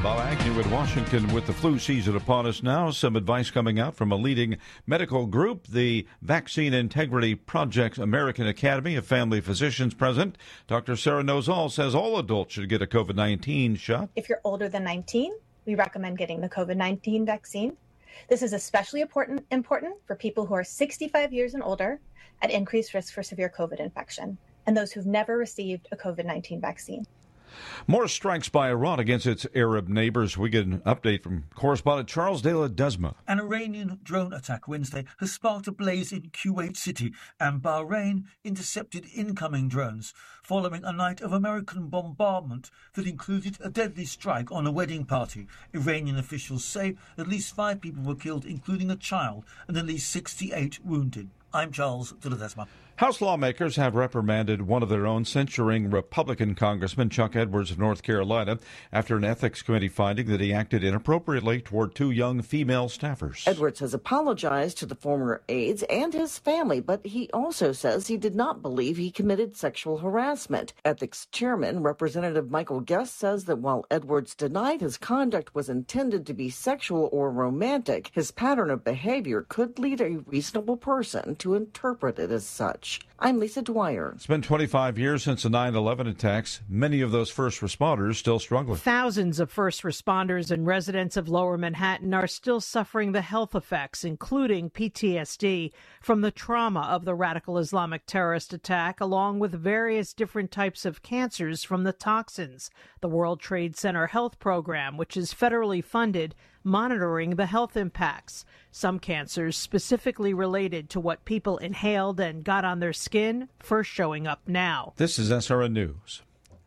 Bob Agnew in Washington with the flu season upon us now. Some advice coming out from a leading medical group, the Vaccine Integrity Project American Academy of Family Physicians President Dr. Sarah Nozal says all adults should get a COVID-19 shot. If you're older than 19, we recommend getting the COVID-19 vaccine. This is especially important for people who are 65 years and older at increased risk for severe COVID infection and those who've never received a COVID-19 vaccine. More strikes by Iran against its Arab neighbors. We get an update from correspondent Charles de la Desma. An Iranian drone attack Wednesday has sparked a blaze in Kuwait City, and Bahrain intercepted incoming drones following a night of American bombardment that included a deadly strike on a wedding party. Iranian officials say at least 5 people were killed, including a child, and at least 68 wounded. I'm Charles de la Desma. House lawmakers have reprimanded one of their own, censuring Republican Congressman Chuck Edwards of North Carolina after an ethics committee finding that he acted inappropriately toward 2 young female staffers. Edwards has apologized to the former aides and his family, but he also says he did not believe he committed sexual harassment. Ethics chairman Representative Michael Guest says that while Edwards denied his conduct was intended to be sexual or romantic, his pattern of behavior could lead a reasonable person to interpret it as such. I'm Lisa Dwyer. It's been 25 years since the 9/11 attacks. Many of those first responders still struggling. Thousands of first responders and residents of Lower Manhattan are still suffering the health effects, including PTSD, from the trauma of the radical Islamic terrorist attack, along with various different types of cancers from the toxins. The World Trade Center Health Program, which is federally funded, monitoring the health impacts. Some cancers specifically related to what people inhaled and got on their skin first showing up now. This is SRN News.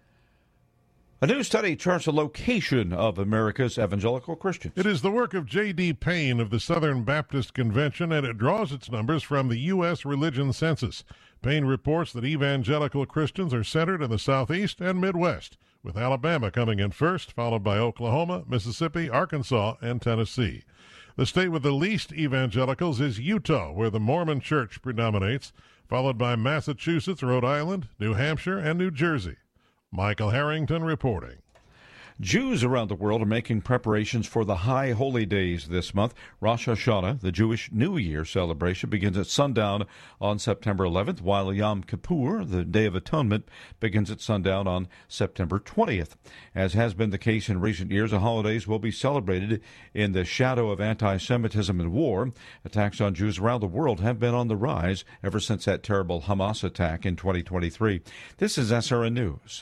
A new study charts the location of America's evangelical Christians. It is the work of J.D. Payne of the Southern Baptist Convention, and it draws its numbers from the U.S. Religion Census. Payne reports that evangelical Christians are centered in the Southeast and Midwest, with Alabama coming in first, followed by Oklahoma, Mississippi, Arkansas, and Tennessee. The state with the least evangelicals is Utah, where the Mormon Church predominates, followed by Massachusetts, Rhode Island, New Hampshire, and New Jersey. Michael Harrington reporting. Jews around the world are making preparations for the high holy days this month. Rosh Hashanah, the Jewish New Year celebration, begins at sundown on September 11th, while Yom Kippur, the Day of Atonement, begins at sundown on September 20th. As has been the case in recent years, the holidays will be celebrated in the shadow of anti-Semitism and war. Attacks on Jews around the world have been on the rise ever since that terrible Hamas attack in 2023. This is SRN News.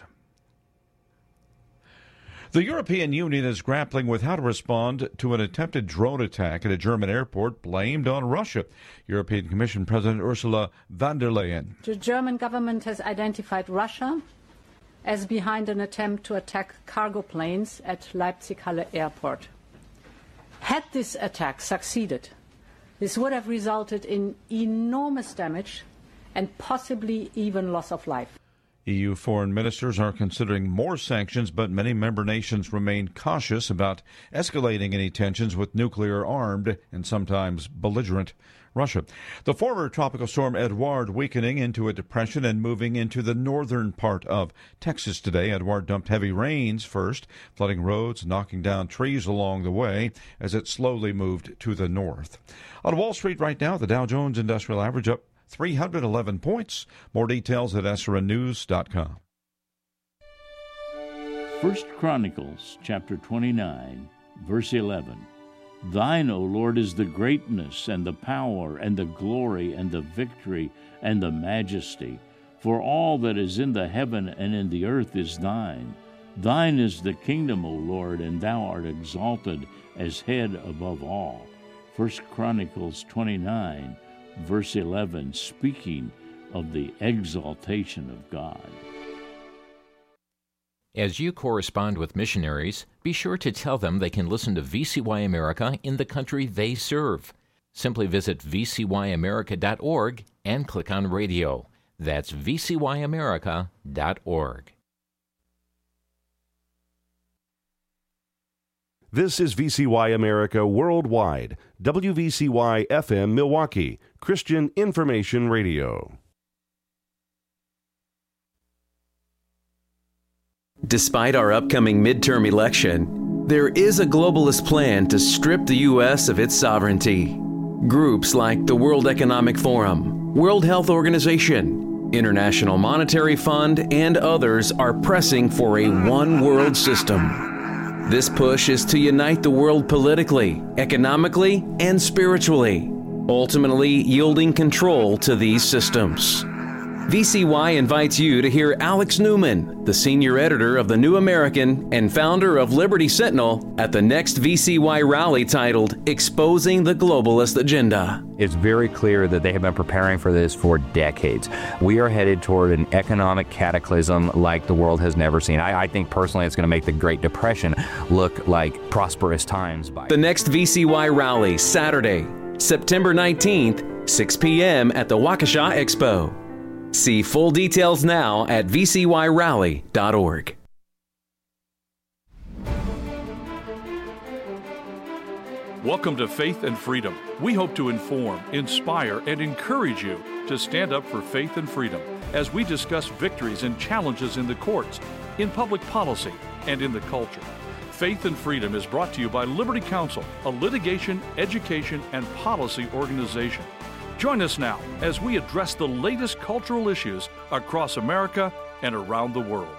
The European Union is grappling with how to respond to an attempted drone attack at a German airport blamed on Russia. European Commission President Ursula von der Leyen. The German government has identified Russia as behind an attempt to attack cargo planes at Leipzig-Halle Airport. Had this attack succeeded, this would have resulted in enormous damage and possibly even loss of life. EU foreign ministers are considering more sanctions, but many member nations remain cautious about escalating any tensions with nuclear-armed and sometimes belligerent Russia. The former tropical storm Edouard weakening into a depression and moving into the northern part of Texas today. Edouard dumped heavy rains first, flooding roads, knocking down trees along the way as it slowly moved to the north. On Wall Street right now, the Dow Jones Industrial Average up 311 points. More details at srnnews.com. 1 Chronicles chapter 29, verse 11. Thine, O Lord, is the greatness and the power and the glory and the victory and the majesty. For all that is in the heaven and in the earth is thine. Thine is the kingdom, O Lord, and thou art exalted as head above all. 1 Chronicles 29, verse 11, speaking of the exaltation of God. As you correspond with missionaries, be sure to tell them they can listen to VCY America in the country they serve. Simply visit vcyamerica.org and click on radio. That's vcyamerica.org. This is VCY America Worldwide, WVCY FM Milwaukee, Christian Information Radio. Despite our upcoming midterm election, There is a globalist plan to strip the U.S. of its sovereignty. Groups like the World Economic Forum, World Health Organization, International Monetary Fund, and others are pressing for a one-world system. This push is to unite the world politically, economically, and spiritually, ultimately yielding control to these systems. VCY invites you to hear Alex Newman, the senior editor of The New American and founder of Liberty Sentinel, at the next VCY rally titled Exposing the Globalist Agenda. It's very clear that they have been preparing for this for decades. We are headed toward an economic cataclysm like the world has never seen. I think personally it's going to make the Great Depression look like prosperous times. The next VCY rally, Saturday, September 19th, 6 p.m. at the Waukesha Expo. See full details now at vcyrally.org. Welcome to Faith and Freedom. We hope to inform, inspire, and encourage you to stand up for faith and freedom as we discuss victories and challenges in the courts, in public policy, and in the culture. Faith and Freedom is brought to you by Liberty Counsel, a litigation, education, and policy organization. Join us now as we address the latest cultural issues across America and around the world.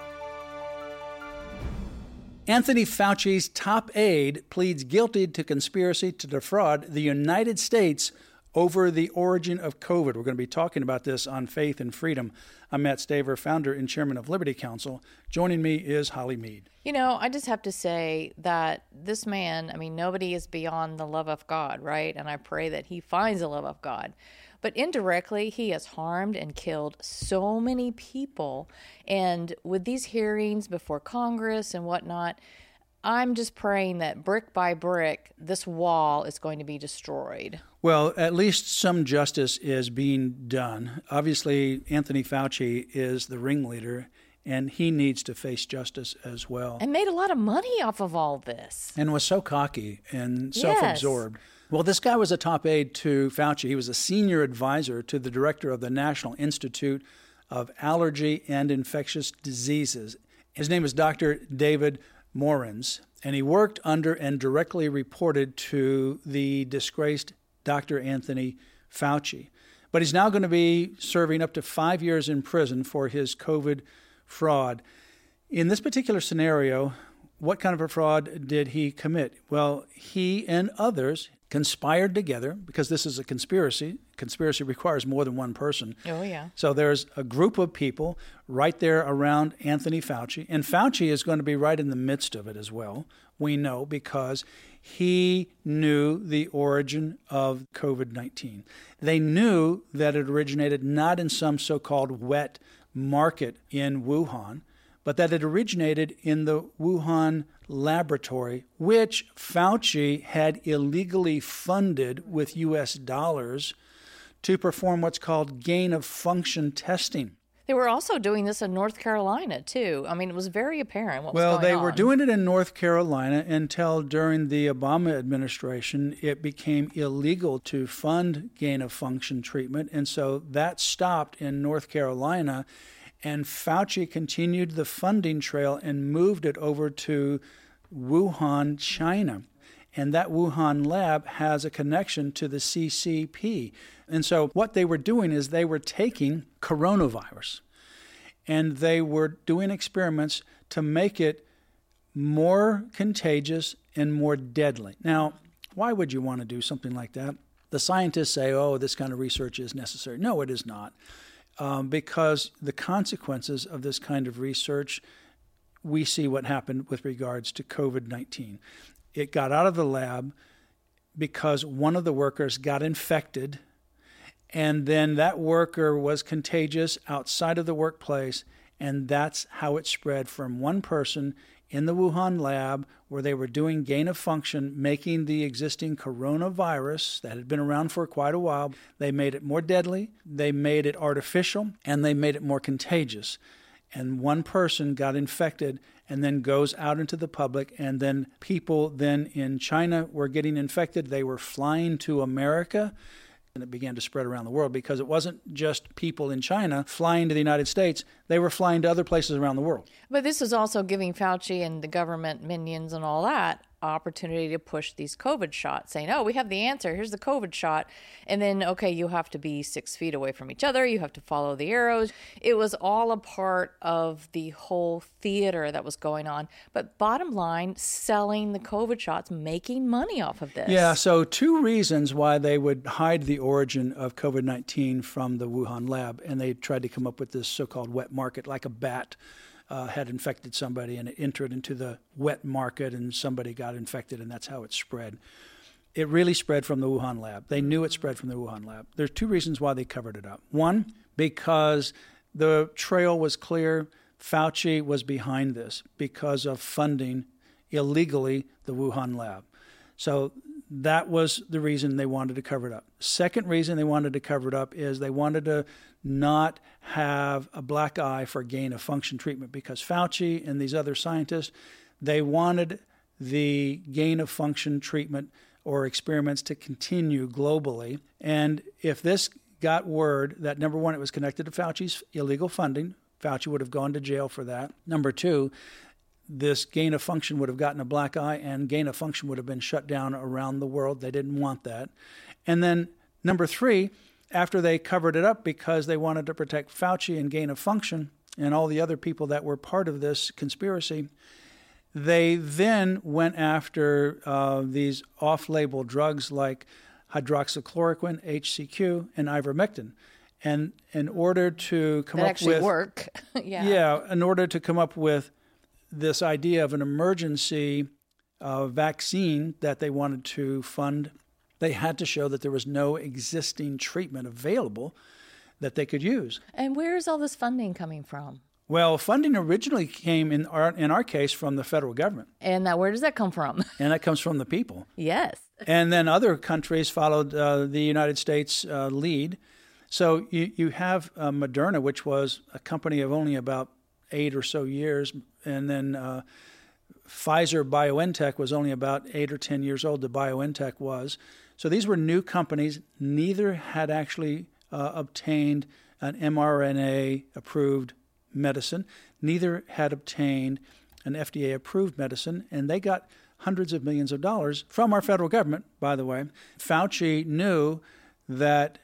Anthony Fauci's top aide pleads guilty to conspiracy to defraud the United States over the origin of COVID. We're going to be talking about this on Faith and Freedom. I'm Matt Staver, founder and chairman of Liberty Counsel. Joining me is Holly Mead. You know, I just have to say that this man, nobody is beyond the love of God, right? And I pray that he finds the love of God. But indirectly, he has harmed and killed so many people. And with these hearings before Congress and whatnot, I'm just praying that brick by brick, this wall is going to be destroyed. Well, at least some justice is being done. Obviously, Anthony Fauci is the ringleader, and he needs to face justice as well. And made a lot of money off of all this. And was so cocky and self-absorbed. Yes. Well, this guy was a top aide to Fauci. He was a senior advisor to the director of the National Institute of Allergy and Infectious Diseases. His name is Dr. David Morens, and he worked under and directly reported to the disgraced Dr. Anthony Fauci. But he's now going to be serving up to 5 years in prison for his COVID fraud. In this particular scenario, what kind of a fraud did he commit? Well, he and others conspired together, because this is a conspiracy. Conspiracy requires more than one person. Oh, yeah. So there's a group of people right there around Anthony Fauci, and Fauci is going to be right in the midst of it as well. We know because he knew the origin of COVID-19. They knew that it originated not in some so-called wet market in Wuhan, but that it originated in the Wuhan laboratory, which Fauci had illegally funded with U.S. dollars to perform what's called gain-of-function testing. They were also doing this in North Carolina, too. It was very apparent what was going on. Well, they were doing it in North Carolina until during the Obama administration, it became illegal to fund gain-of-function treatment, and so that stopped in North Carolina. And Fauci continued the funding trail and moved it over to Wuhan, China. And that Wuhan lab has a connection to the CCP. And so what they were doing is they were taking coronavirus and they were doing experiments to make it more contagious and more deadly. Now, why would you want to do something like that? The scientists say, oh, this kind of research is necessary. No, it is not. Because the consequences of this kind of research, we see what happened with regards to COVID-19. It got out of the lab because one of the workers got infected, and then that worker was contagious outside of the workplace, and that's how it spread from one person in the Wuhan lab where they were doing gain of function, making the existing coronavirus that had been around for quite a while. They made it more deadly, they made it artificial, and they made it more contagious. And one person got infected and then goes out into the public, and then people then in China were getting infected. They were flying to America. and it began to spread around the world because it wasn't just people in China flying to the United States. They were flying to other places around the world. But this is also giving Fauci and the government minions and all that opportunity to push these COVID shots, saying, oh, we have the answer. Here's the COVID shot. And then, okay, you have to be 6 feet away from each other. You have to follow the arrows. It was all a part of the whole theater that was going on. But bottom line, selling the COVID shots, making money off of this. Yeah, so 2 reasons why they would hide the origin of COVID-19 from the Wuhan lab. And they tried to come up with this so-called wet market, like a bat had infected somebody and it entered into the wet market and somebody got infected, and that's how it spread. It really spread from the Wuhan lab. They knew it spread from the Wuhan lab. There's 2 reasons why they covered it up. One, because the trail was clear. Fauci was behind this because of funding illegally the Wuhan lab. So that was the reason they wanted to cover it up. Second reason they wanted to cover it up is they wanted to not have a black eye for gain-of-function treatment, because Fauci and these other scientists, they wanted the gain-of-function treatment or experiments to continue globally. And if this got word that, number one, it was connected to Fauci's illegal funding, Fauci would have gone to jail for that. Number 2, this gain-of-function would have gotten a black eye, and gain-of-function would have been shut down around the world. They didn't want that. And then number 3, after they covered it up because they wanted to protect Fauci and gain-of-function and all the other people that were part of this conspiracy, they then went after these off-label drugs like hydroxychloroquine, HCQ, and ivermectin. And in order to come that up actually with... work. in order to come up with this idea of an emergency vaccine that they wanted to fund, they had to show that there was no existing treatment available that they could use. And where is all this funding coming from? Well, funding originally came in our case from the federal government. And now where does that come from? And that comes from the people. Yes. And then other countries followed the United States lead. So you have Moderna, which was a company of only about 8 or so years, and then Pfizer-BioNTech was only about 8 or 10 years old, the BioNTech was. So these were new companies. Neither had actually obtained an mRNA-approved medicine. Neither had obtained an FDA-approved medicine, and they got hundreds of millions of dollars from our federal government, by the way. Fauci knew that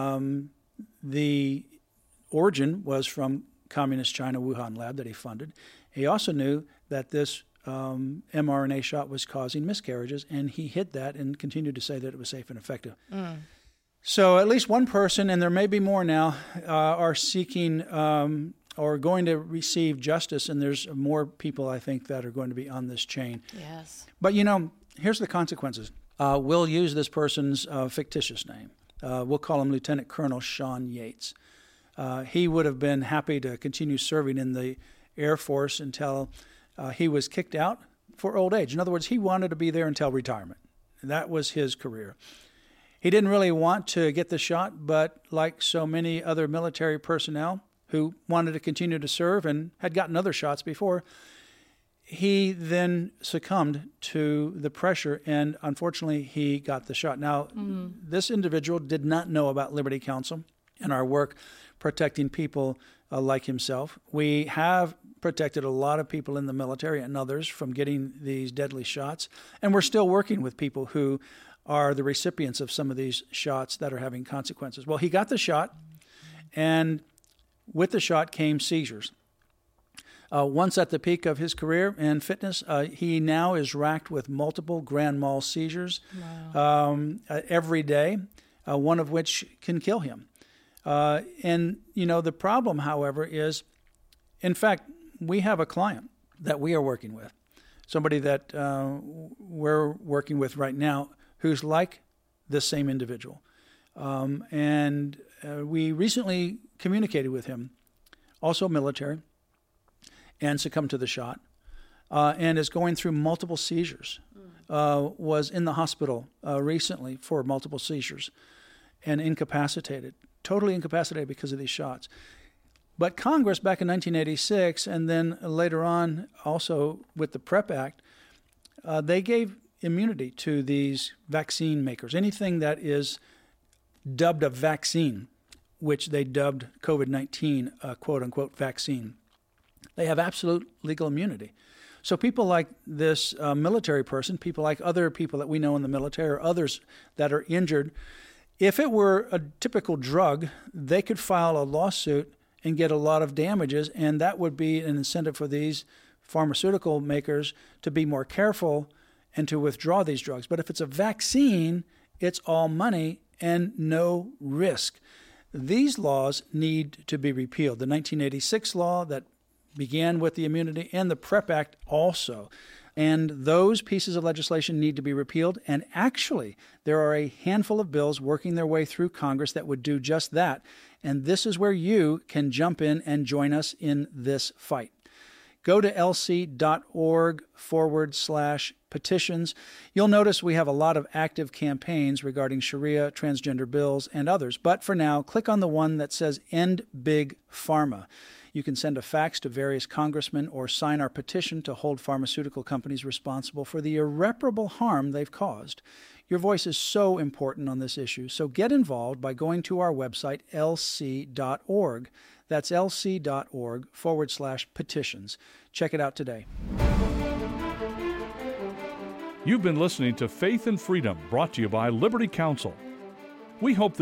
the origin was from Communist China Wuhan lab that he funded. He also knew that this mRNA shot was causing miscarriages, and he hid that and continued to say that it was safe and effective. So at least one person, and there may be more now, are seeking or going to receive justice, and there's more people, I think, that are going to be on this chain. Yes. But, here's the consequences. We'll use this person's fictitious name. We'll call him Lieutenant Colonel Sean Yates. He would have been happy to continue serving in the Air Force until he was kicked out for old age. In other words, he wanted to be there until retirement. That was his career. He didn't really want to get the shot, but like so many other military personnel who wanted to continue to serve and had gotten other shots before, he then succumbed to the pressure, and unfortunately, he got the shot. Now, this individual did not know about Liberty Counsel and our work protecting people like himself. We have protected a lot of people in the military and others from getting these deadly shots, and we're still working with people who are the recipients of some of these shots that are having consequences. Well, he got the shot, and with the shot came seizures. Once at the peak of his career and fitness, he now is racked with multiple grand mal seizures every day, one of which can kill him. And, the problem, however, is, in fact, we have a client that we are working with, somebody that we're working with right now who's like this same individual. And we recently communicated with him, also military, and succumbed to the shot, and is going through multiple seizures, was in the hospital recently for multiple seizures and incapacitated, totally incapacitated because of these shots. But Congress back in 1986, and then later on also with the PrEP Act, they gave immunity to these vaccine makers. Anything that is dubbed a vaccine, which they dubbed COVID-19 a quote-unquote vaccine, they have absolute legal immunity. So people like this military person, people like other people that we know in the military or others that are injured, if it were a typical drug, they could file a lawsuit and get a lot of damages, and that would be an incentive for these pharmaceutical makers to be more careful and to withdraw these drugs. But if it's a vaccine, it's all money and no risk. These laws need to be repealed. The 1986 law that began with the immunity and the PrEP Act also. And those pieces of legislation need to be repealed. And actually, there are a handful of bills working their way through Congress that would do just that. And this is where you can jump in and join us in this fight. Go to lc.org/petitions. You'll notice we have a lot of active campaigns regarding Sharia, transgender bills, and others. But for now, click on the one that says End Big Pharma. You can send a fax to various congressmen or sign our petition to hold pharmaceutical companies responsible for the irreparable harm they've caused. Your voice is so important on this issue, so get involved by going to our website, lc.org. That's lc.org/petitions. Check it out today. You've been listening to Faith and Freedom, brought to you by Liberty Counsel. We hope that